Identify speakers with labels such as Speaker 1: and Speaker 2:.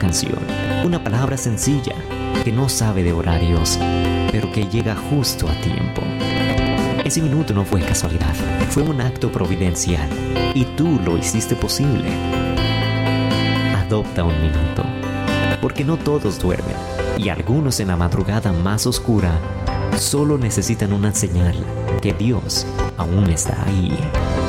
Speaker 1: canción, una palabra sencilla que no sabe de horarios, pero que llega justo a tiempo. Ese minuto no fue casualidad, fue un acto providencial y tú lo hiciste posible. Adopta un minuto, porque no todos duermen y algunos en la madrugada más oscura solo necesitan una señal que Dios aún está ahí.